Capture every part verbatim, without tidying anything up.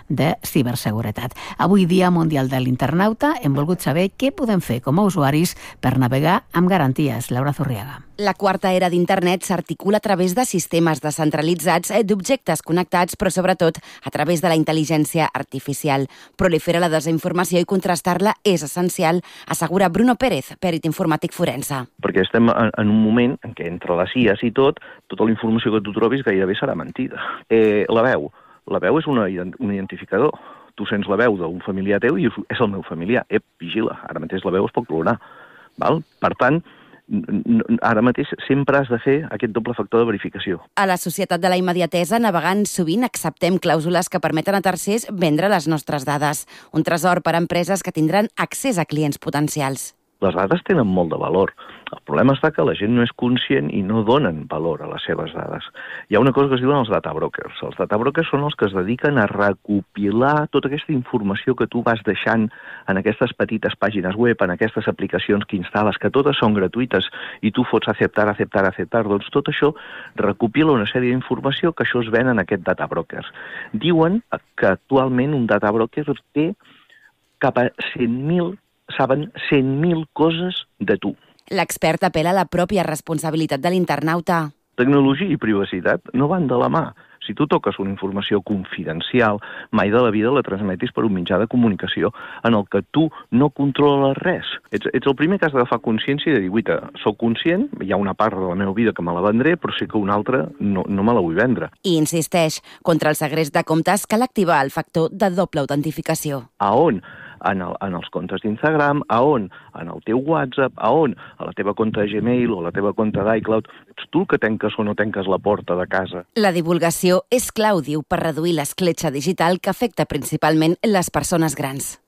de ciberseguretat. Avui, Dia Mundial de l'Internauta, hem volgut saber què podem fer com a usuaris per navegar amb garanties. Laura Zurriaga. La quarta era d'Internet s'articula a través de sistemes descentralitzats d'objectes connectats, però sobretot a través de la intel·ligència artificial. Prolifera la desinformació i contrastar-la és essencial, assegura Bruno Pérez, pèrit informàtic forense. Perquè estem en un moment en què entre les I As i tot, tota la informació que tu trobis gairebé serà mentida. Eh, la veu. La veu és una, un identificador. Tu sents la veu d'un familiar teu i és el meu familiar. Ep, vigila, ara mateix la veu es pot clonar. Val? Per tant, ara mateix sempre has de fer aquest doble factor de verificació. A la societat de la immediatesa, navegant sovint acceptem clàusules que permeten a tercers vendre les nostres dades. Un tresor per a empreses que tindran accés a clients potencials. Les dades tenen molt de valor. El problema està que la gent no és conscient i no donen valor a les seves dades. Hi ha una cosa que es diuen els data brokers. Els data brokers són els que es dediquen a recopilar tota aquesta informació que tu vas deixant en aquestes petites pàgines web, en aquestes aplicacions que instal·les, que totes són gratuïtes i tu fots acceptar, acceptar, acceptar. Doncs tot això recopila una sèrie d'informació que això es ven en aquest data brokers. Diuen que actualment un data broker té cap a cent mil saben cent mil coses de tu. L'expert apel·la a la pròpia responsabilitat de l'internauta. Tecnologia i privacitat no van de la mà. Si tu toques una informació confidencial, mai de la vida la transmetis per un mitjà de comunicació en el que tu no controles res. Ets, ets el primer que has d'agafar consciència i de dir, guaita, soc conscient, hi ha una part de la meva vida que me la vendré, però sí que una altra no, no me la vull vendre. I insisteix, contra el segrest de comptes cal activar el factor de doble autentificació. A on? En, el, en els comptes d'Instagram, a on? En el teu WhatsApp, a on? A la teva compte de Gmail o a la teva compte d'iCloud. Ets tu el que tanques o no tanques la porta de casa. La divulgació és clau, diu, per reduir l'escletxa digital que afecta principalment les persones grans.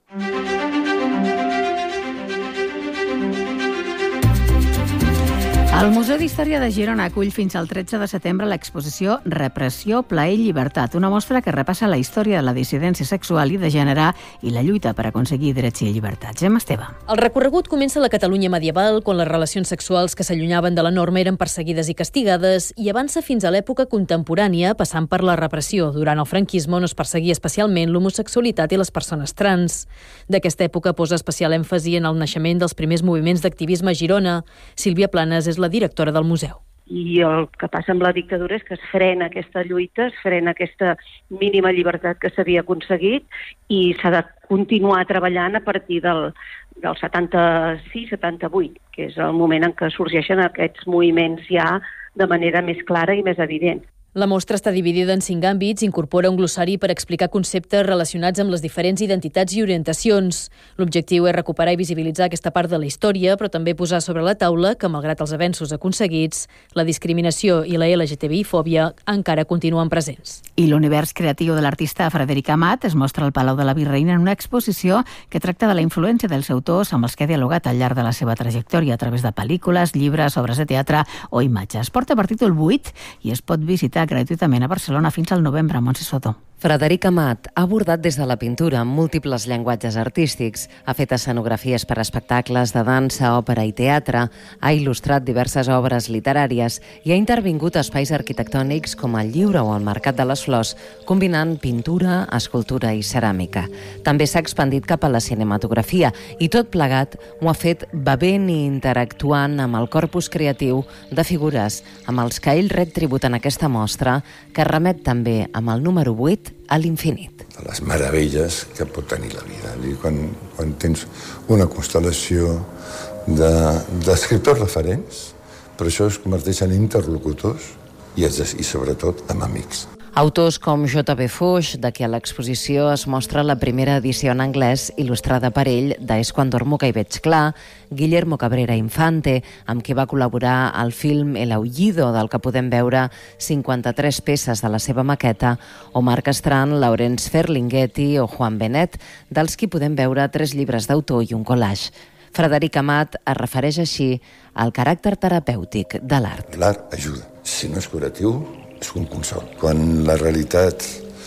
El Museu d'Història de Girona acull fins al tretze de setembre l'exposició Repressió, plaer i llibertat, una mostra que repassa la història de la dissidència sexual i de gènere i la lluita per aconseguir drets i llibertats. Gemma Esteve. El recorregut comença a la Catalunya medieval, quan les relacions sexuals que s'allunyaven de la norma eren perseguides i castigades, i avança fins a l'època contemporània, passant per la repressió. Durant el franquisme, on es perseguia especialment l'homosexualitat i les persones trans. D'aquesta època posa especial èmfasi en el naixement dels primers moviments d'activisme a Girona. Sílvia Planes és la directora del museu. I el que passa amb la dictadura és que es frena aquesta lluita, es frena aquesta mínima llibertat que s'havia aconseguit i s'ha de continuar treballant a partir del, del setanta-sis setanta-vuit, que és el moment en què sorgeixen aquests moviments ja de manera més clara i més evident. La mostra està dividida en cinc àmbits, incorpora un glossari per explicar conceptes relacionats amb les diferents identitats i orientacions. L'objectiu és recuperar i visibilitzar aquesta part de la història, però també posar sobre la taula que, malgrat els avenços aconseguits, la discriminació i la L G T B I-fòbia encara continuen presents. I l'univers creatiu de l'artista Frederic Amat es mostra al Palau de la Virreina en una exposició que tracta de la influència dels autors amb els que ha dialogat al llarg de la seva trajectòria a través de pel·lícules, llibres, obres de teatre o imatges. Porta per títol vuit i es pot visitar gratuïtament a Barcelona fins al novembre. Montse Soto. Frederic Amat ha abordat des de la pintura múltiples llenguatges artístics, ha fet escenografies per a espectacles de dansa, òpera i teatre, ha il·lustrat diverses obres literàries i ha intervingut a espais arquitectònics com el Lliure o el Mercat de les Flors, combinant pintura, escultura i ceràmica. També s'ha expandit cap a la cinematografia i tot plegat ho ha fet bevent i interactuant amb el corpus creatiu de figures amb els que ell ret tribut en aquesta mostra, que remet també amb el número vuit a l'infinit. De les meravelles que pot tenir la vida. Quan, quan tens una constel·lació d'escriptors de, referents, però això es converteix en interlocutors i, i sobretot en amics. Autors com J B Foix, de qui a l'exposició es mostra la primera edició en anglès il·lustrada per ell de És quan dormo que hi veig clar, Guillermo Cabrera Infante, amb qui va col·laborar al film El Aullido, del que podem veure cinquanta-tres peces de la seva maqueta, o Marc Estran, Laurence Ferlinghetti o Juan Benet, dels qui podem veure tres llibres d'autor i un collage. Frederic Amat es refereix així al caràcter terapèutic de l'art. L'art ajuda. Si no és curatiu, és un consol. Quan la realitat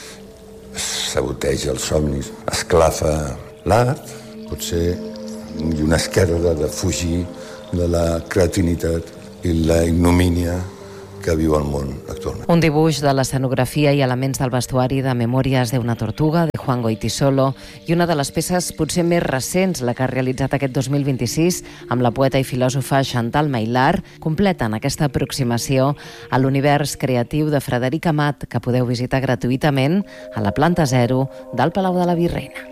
saboteja els somnis, esclafa l'art, pot ser una esquerda de fugir de la creativitat i la ignomínia que viu el món actualment. Un dibuix de l'escenografia i elements del vestuari de Memòries d'una tortuga de Juan Goytisolo, i una de les peces potser més recents, la que ha realitzat aquest dos mil vint-i-sis amb la poeta i filòsofa Chantal Mailar, completen aquesta aproximació a l'univers creatiu de Frederic Amat, que podeu visitar gratuïtament a la planta zero del Palau de la Virreina.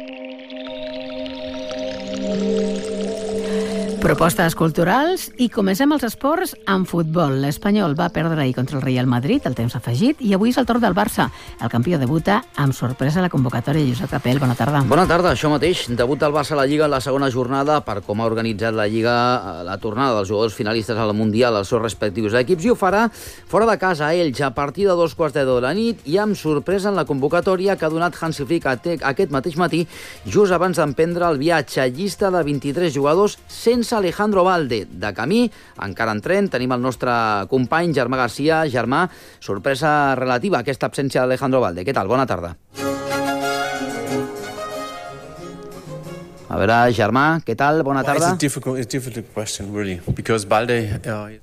Propostes culturals i comencem els esports amb futbol. L'Espanyol va perdre ahir contra el Real Madrid, el temps afegit, i avui és el torn del Barça. El campió debuta amb sorpresa a la convocatòria. Josep Capell, bona tarda. Bona tarda, això mateix. Debuta el Barça a la Lliga en la segona jornada per com ha organitzat la Lliga la tornada dels jugadors finalistes al Mundial als seus respectius equips, i ho farà fora de casa a Elx a partir de dos quarts de deu de la nit i amb sorpresa en la convocatòria que ha donat Hansi Flick aquest mateix matí, just abans d'emprendre el viatge. Llista de vint-i-tres jugadors sense Alejandro Balde. De camí, encara en tren, tenim el nostre company Germà Garcia. Germà, sorpresa relativa a aquesta absència d'Alejandro Balde. Què tal? Bona tarda. A veure, Germà, què tal? Bona tarda. Well, it's a difficult, it's a difficult question, really, because Balde... Uh...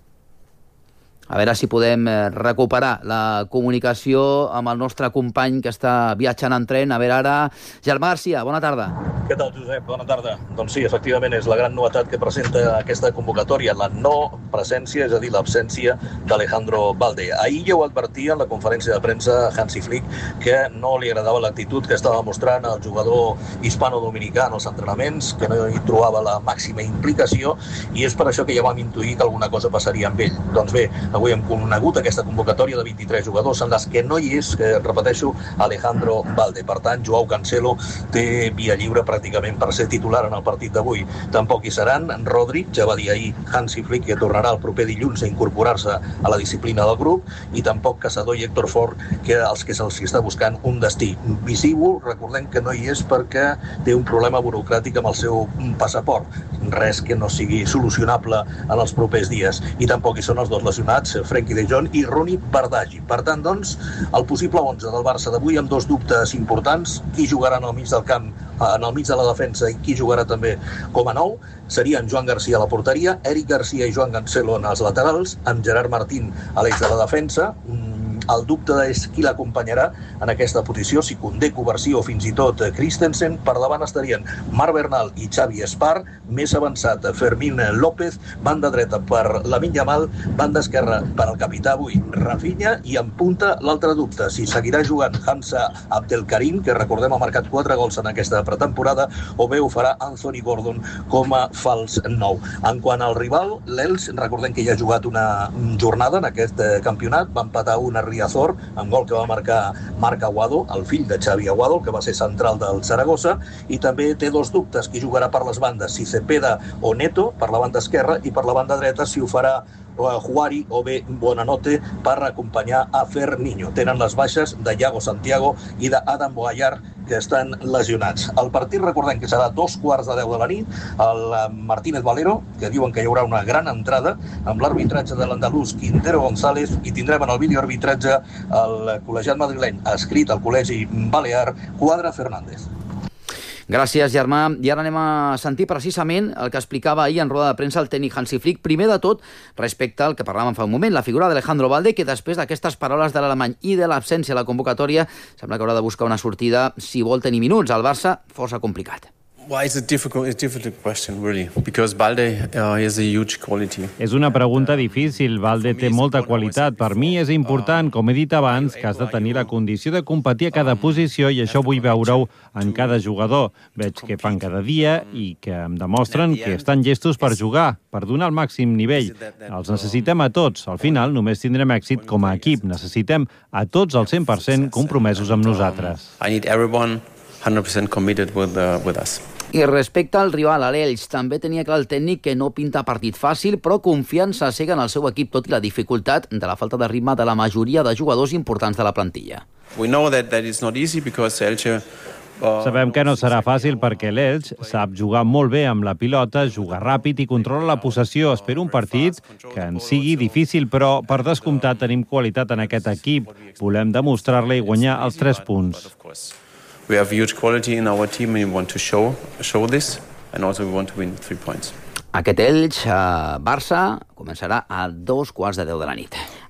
A veure si podem recuperar la comunicació amb el nostre company que està viatjant en tren. A veure ara, Germà Garcia, bona tarda. Què tal, Josep? Bona tarda. Doncs sí, efectivament, és la gran novetat que presenta aquesta convocatòria, la no presència, és a dir, l'absència d'Alejandro Balde. Ahir ja ho advertia en la conferència de premsa Hansi Flick que no li agradava l'actitud que estava mostrant el jugador hispano-dominicà en els entrenaments, que no hi trobava la màxima implicació, i és per això que ja vam intuir que alguna cosa passaria amb ell. Doncs bé, avui hem conegut aquesta convocatòria de vint-i-tres jugadors en les que no hi és, que repeteixo, Alejandro Balde. Per tant, Joao Cancelo té via lliure pràcticament per ser titular en el partit d'avui. Tampoc hi seran Rodri, ja va dir ahir Hansi Flick que tornarà el proper dilluns a incorporar-se a la disciplina del grup, i tampoc Caçador i Héctor Fort, que els que se'ls està buscant un destí. Visíbul, recordem que no hi és perquè té un problema burocràtic amb el seu passaport. Res que no sigui solucionable en els propers dies. I tampoc hi són els dos lesionats, Frenkie de Jong i Ronny Bardghji. Per tant, doncs, el possible onze del Barça d'avui amb dos dubtes importants: qui jugarà en el mig del camp, en el mig de la defensa, i qui jugarà també com a nou, serien Joan Garcia a la porteria, Eric Garcia i Joan Cancelo en els laterals, amb Gerard Martín a l'eix de la defensa. El dubte és qui l'acompanyarà en aquesta posició, si Koundé, Covarsí o fins i tot Christensen. Per davant estarien Marc Bernal i Xavi Espar, més avançat Fermín López, banda dreta per Lamine Yamal, banda esquerra per al capità avui Rafinha, i en punta l'altre dubte, si seguirà jugant Hamza Abdelkarim, que recordem ha marcat quatre gols en aquesta pretemporada, o bé ho farà Anthony Gordon com a fals nou. En quant al rival, l'Elx, recordem que ja ha jugat una jornada en aquest campionat, va empatar una Riazor, amb gol que va marcar Marc Aguado, el fill de Xavi Aguado, que va ser central del Saragossa, i també té dos dubtes, qui jugarà per les bandes, si Cepeda o Neto per la banda esquerra, i per la banda dreta si ho farà Juari o bé Buonanotte per acompanyar a Ferniño. Tenen les baixes de Iago Santiago i d'Adam Boayar, que estan lesionats. El partit, recordem que serà dos quarts de deu de la nit. El Martínez Valero, que diuen que hi haurà una gran entrada, amb l'arbitratge de l'andalús Quintero González, i tindrem en el videoarbitratge el col·legiat madrileny adscrit al Col·legi Balear, Quadra Fernández. Gràcies, Germà. I ara anem a sentir precisament el que explicava ahir en roda de premsa el tècnic Hansi Flick. Primer de tot, respecte al que parlàvem fa un moment, la figura d'Alejandro Balde, que després d'aquestes paraules de l'alemany i de l'absència a la convocatòria, sembla que haurà de buscar una sortida si vol tenir minuts. Al Barça, força complicat. Well, it's a difficult, it's a difficult question, really, because Balde uh, has a huge quality. És una pregunta difícil. Balde té molta qualitat. Per mi és important, com he dit abans, que has de tenir la condició de competir a cada posició, i això vull veure-ho en cada jugador. Veig que fan cada dia i que em demostren que estan llestos per jugar, per donar el màxim nivell. Els necessitem a tots. Al final només tindrem èxit com a equip. Necessitem a tots al cent per cent compromesos amb nosaltres. I need everyone one hundred percent committed with, uh, with us. I respecte al rival, a l'Elx, també tenia clar el tècnic que no pinta partit fàcil, però confiança cega en el seu equip, tot i la dificultat de la falta de ritme de la majoria de jugadors importants de la plantilla. We know that, that it's not easy because Elche Sabem que no serà fàcil perquè l'Elx sap jugar molt bé amb la pilota, jugar ràpid i controla la possessió. Espero un partit que ens sigui difícil, però per descomptat tenim qualitat en aquest equip. Volem demostrar-la i guanyar els tres punts. We have huge quality in our team and we want to show, show this, and also we want to win three points. Aquest Elx, a Barça, començarà a dos quarts de deu de la nit.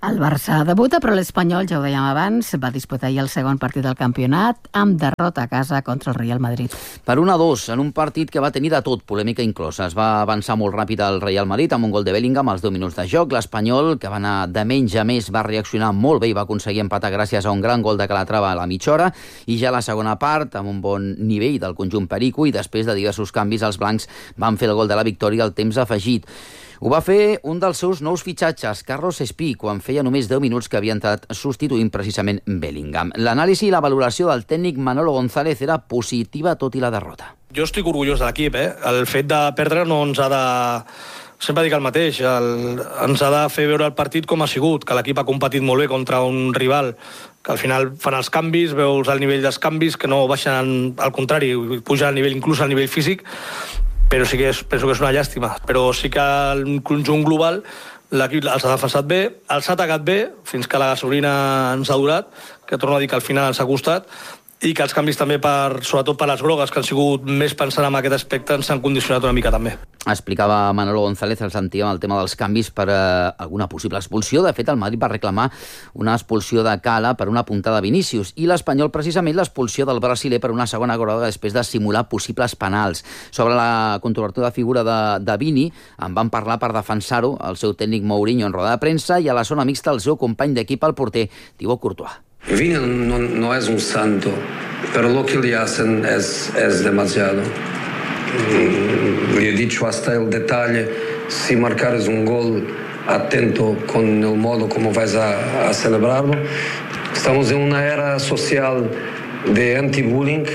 El Barça debuta, però l'Espanyol, ja ho dèiem abans, va disputar ahir el segon partit del campionat amb derrota a casa contra el Real Madrid. Per un a dos, en un partit que va tenir de tot, polèmica inclosa. Es va avançar molt ràpid al Real Madrid amb un gol de Bellingham als deu minuts de joc. L'Espanyol, que va anar de menys a més, va reaccionar molt bé i va aconseguir empatar gràcies a un gran gol de Calatrava a la mitja hora. I ja a la segona part, amb un bon nivell del conjunt perico i després de diversos canvis, els blancs van fer el gol de la victòria al temps afegit. Ho va fer un dels seus nous fitxatges, Carlos Espí, quan feia només deu minuts que havia entrat substituint precisament Bellingham. L'anàlisi i la valoració del tècnic Manolo González era positiva tot i la derrota. Jo estic orgullós de l'equip, eh? El fet de perdre no ens ha de... Sempre dic el mateix, el... ens ha de fer veure el partit com ha sigut, que l'equip ha competit molt bé contra un rival que al final fan els canvis, veus el nivell dels canvis, que no baixen, al contrari, puja el nivell, inclús el nivell físic, però sí que és, penso que és una llàstima. Però sí que el conjunt global l'equip els ha defensat bé, els ha atacat bé, fins que la gasolina ens ha durat, que torno a dir que al final ens ha costat, i que els canvis també, per, sobretot per les grogues, que han sigut més pensant en aquest aspecte, ens han condicionat una mica també. Explicava Manolo González, el sentíem, el tema dels canvis per eh, alguna possible expulsió. De fet, el Madrid va reclamar una expulsió de Cala per una puntada de Vinícius i l'Espanyol, precisament, l'expulsió del brasiler per una segona groga després de simular possibles penals. Sobre la controvertida figura de, de Vini, en van parlar per defensar-ho el seu tècnic Mourinho en roda de premsa i a la zona mixta el seu company d'equip, el porter Thibaut Courtois. Vini no, no es un santo, pero lo que le hacen es, es demasiado. Le he dicho hasta el detalle, si marcares un gol, atento con el modo como vais a, a celebrarlo. Estamos en una era social de anti-bullying.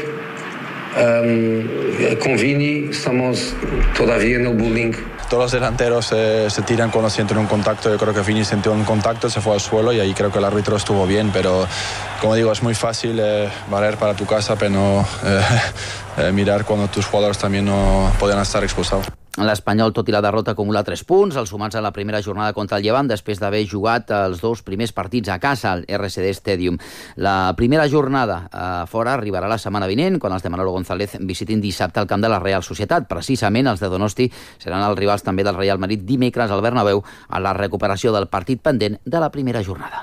Um, con Vini estamos todavía en el bullying. Todos los delanteros eh, se tiran cuando sienten un contacto. Yo creo que Vini sintió un contacto, se fue al suelo y ahí creo que el árbitro estuvo bien, pero como digo, es muy fácil eh, valer para tu casa, pero no eh, eh, mirar cuando tus jugadores también no podían estar expulsados. L'Espanyol, tot i la derrota, acumula tres punts, els sumats a la primera jornada contra el Llevant, després d'haver jugat els dos primers partits a casa, al R C D Stadium. La primera jornada a fora arribarà la setmana vinent, quan els de Manolo González visitin dissabte al camp de la Real Societat. Precisament, els de Donosti seran els rivals també del Real Madrid dimecres al Bernabéu a la recuperació del partit pendent de la primera jornada.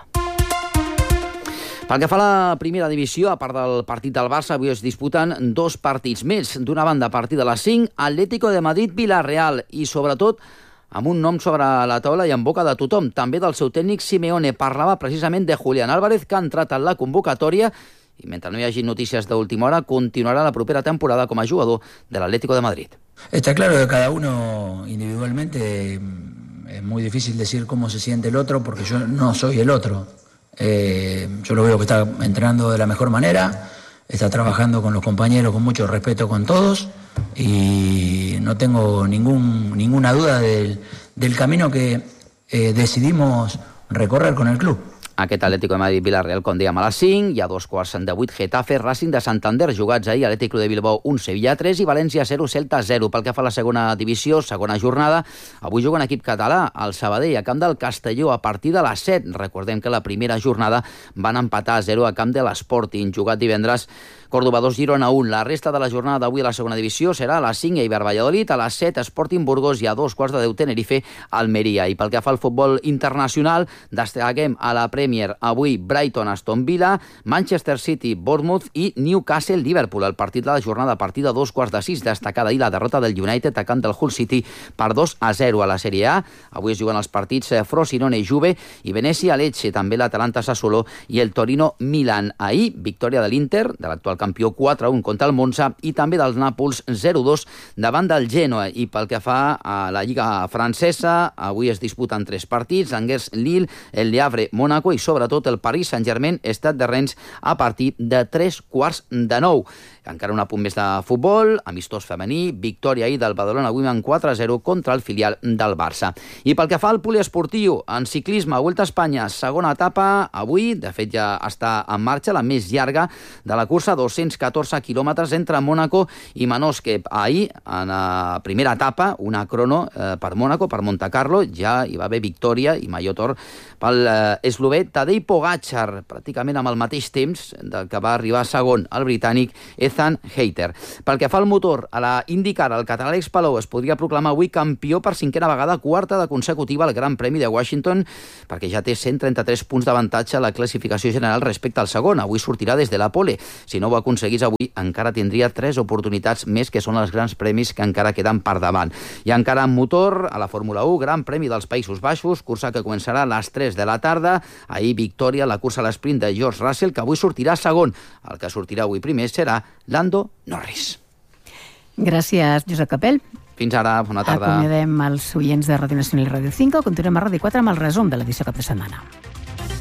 Pel que fa a la primera divisió, a part del partit del Barça, avui es disputen dos partits més. D'una banda, a partir de les cinc, Atlético de Madrid-Villarreal i, sobretot, amb un nom sobre la taula i en boca de tothom, també del seu tècnic Simeone. Parlava precisament de Julián Álvarez, que ha entrat en la convocatòria i, mentre no hi hagi notícies d'última hora, continuarà la propera temporada com a jugador de l'Atlético de Madrid. Está claro que cada uno individualmente es muy difícil decir cómo se siente el otro porque yo no soy el otro. Eh, yo lo veo que está entrenando de la mejor manera, está trabajando con los compañeros con mucho respeto con todos y no tengo ningún, ninguna duda del, del camino que eh, decidimos recorrer con el club. Aquest Atlético de Madrid-Villarreal, com dèiem, a les cinc, hi ha dos quarts de vuit, Getafe, Racing de Santander, jugats ahir, Atlètic Club de Bilbao un, Sevilla tres i València zero, Celta zero. Pel que fa a la segona divisió, segona jornada, avui juga un equip català, el Sabadell, a camp del Castelló, a partir de les set. Recordem que la primera jornada van empatar a zero a camp de l'Sporting, jugat divendres, Córdoba dos, Girona un. La resta de la jornada d'avui a la segona divisió serà a les cinc, Eibar Valladolid, a les set, Sporting Burgos i a dos quarts de deu, Tenerife, Almeria. I pel que fa al futbol internacional, destaquem a la Premier avui Brighton, Aston Villa, Manchester City, Bournemouth i Newcastle, Liverpool. El partit de la jornada a partir de dos quarts de sis, destacada ahir la derrota del United a camp del Hull City per dos a zero a la Sèrie A. Avui es juguen els partits Frosinone, Juve i Venezia, Lecce, també l'Atalanta, Sassuolo i el Torino, Milan. Ahir, victòria de l'Inter, de l'actual campió quatre a un contra el Monza i també dels Nàpols zero dos davant del Genoa. I pel que fa a la Lliga francesa, avui es disputen tres partits, Angers, Lille, el Le Havre, Mónaco i sobretot el Paris Saint-Germain, Stade de Rennes a partir de tres quarts de nou. Encara un apunt més de futbol, amistós femení, victòria ahir del Badalona Women quatre a zero contra el filial del Barça. I pel que fa al poliesportiu, en ciclisme, Vuelta a Espanya, segona etapa, avui, de fet ja està en marxa, la més llarga de la cursa, dos dos-cents catorze quilòmetres entre Mònaco i Manosque. Ahir, en la primera etapa, una crono eh, per Mònaco, per Montecarlo, ja hi va haver victòria i Mayotor pel eh, eslové Tadej Pogačar, pràcticament amb el mateix temps del que va arribar segon el britànic Ethan Hayter. Pel que fa al motor, a la IndyCar, el català Àlex Palou es podria proclamar avui campió per cinquena vegada, quarta de consecutiva al Gran Premi de Washington, perquè ja té cent trenta-tres punts d'avantatge a la classificació general respecte al segon. Avui sortirà des de la pole. Si no ho aconseguís avui, encara tindria tres oportunitats més, que són els grans premis que encara queden per davant. I encara en motor, a la Fórmula u, Gran Premi dels Països Baixos, cursa que començarà a les tres de la tarda. Ahir victòria a la cursa a l'esprint de George Russell, que avui sortirà segon. El que sortirà avui primer serà Lando Norris. Gràcies, Josep Capell. Fins ara, bona tarda. Acomiadem els oients de Ràdio Nacional i Ràdio cinc. Continuem a Ràdio quatre amb el resum de l'edició cap de setmana.